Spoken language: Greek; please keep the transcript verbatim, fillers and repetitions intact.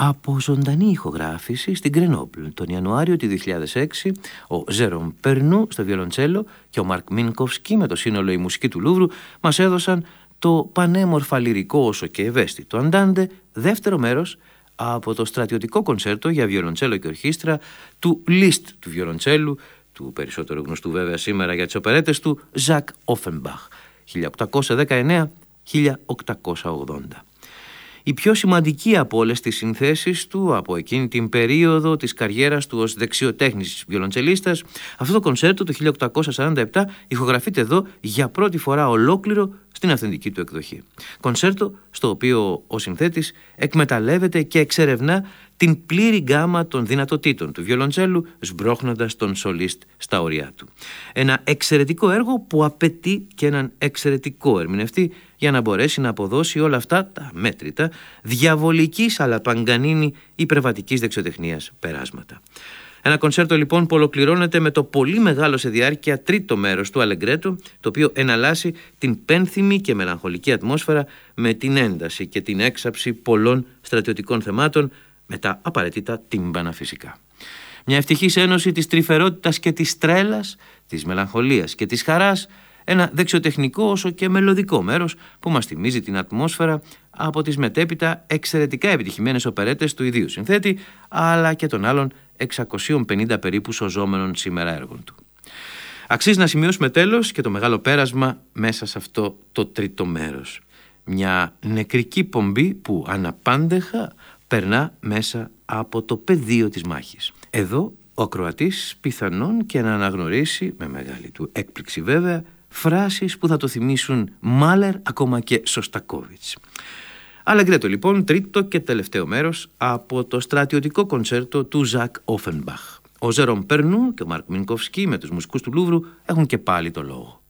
Από ζωντανή ηχογράφηση στην Γκρενόμπλ τον Ιανουάριο του δύο χιλιάδες έξι, ο Ζέρομ Περνού στο βιολοντσέλο και ο Μαρκ Μίνκοφσκι με το σύνολο «Η μουσική του Λούβρου» μας έδωσαν το πανέμορφα λυρικό όσο και ευαίσθητο Αντάντε, δεύτερο μέρος από το στρατιωτικό κονσέρτο για βιολοντσέλο και ορχήστρα του Λίστ του βιολοντσέλου, του περισσότερο γνωστού βέβαια σήμερα για τις οπερέτες του, Ζακ Όφενμπαχ, χίλια οκτακόσια δεκαεννέα με χίλια οκτακόσια ογδόντα. Η πιο σημαντική από όλες τις συνθέσεις του από εκείνη την περίοδο της καριέρας του ως δεξιοτέχνης βιολοντσελίστας, αυτό το κονσέρτο το χίλια οκτακόσια σαράντα επτά ηχογραφείται εδώ για πρώτη φορά ολόκληρο στην αυθεντική του εκδοχή. Κονσέρτο στο οποίο ο συνθέτης εκμεταλλεύεται και εξερευνά την πλήρη γκάμα των δυνατοτήτων του βιολοντσέλου, σμπρώχνοντας τον σολίστ στα ωριά του. Ένα εξαιρετικό έργο που απαιτεί και έναν εξαιρετικό ερμηνευτή για να μπορέσει να αποδώσει όλα αυτά τα μέτρητα διαβολικής αλλά παγκανίνη υπερβατικής δεξιοτεχνίας περάσματα. Ένα κονσέρτο λοιπόν που ολοκληρώνεται με το πολύ μεγάλο σε διάρκεια τρίτο μέρος του Αλεγκρέτο, το οποίο εναλλάσσει την πένθυμη και μελαγχολική ατμόσφαιρα με την ένταση και την έξαψη πολλών στρατιωτικών θεμάτων, με τα απαραίτητα τύμπανα φυσικά. Μια ευτυχής ένωση της τρυφερότητας και της τρέλας, της μελαγχολίας και της χαράς, ένα δεξιοτεχνικό όσο και μελωδικό μέρος που μας θυμίζει την ατμόσφαιρα από τις μετέπειτα εξαιρετικά επιτυχημένες οπερέτες του ιδίου συνθέτη, αλλά και των άλλων εξακοσίων πενήντα περίπου σωζόμενων σήμερα έργων του. Αξίζει να σημειώσουμε τέλος και το μεγάλο πέρασμα μέσα σε αυτό το τρίτο μέρος. Μια νεκρική πομπή που αναπάντεχα περνά μέσα από το πεδίο της μάχης. Εδώ ο ακροατής πιθανόν και να αναγνωρίσει, με μεγάλη του έκπληξη βέβαια, φράσεις που θα το θυμίσουν Μάλερ ακόμα και Σωστακόβιτς. Αλεγκρέτο λοιπόν, τρίτο και τελευταίο μέρος από το στρατιωτικό κονσέρτο του Ζακ Όφενμπαχ. Ο Ζέρομ Περνού και ο Μαρκ Μίνκοφσκι με τους μουσικούς του Λούβρου έχουν και πάλι το λόγο.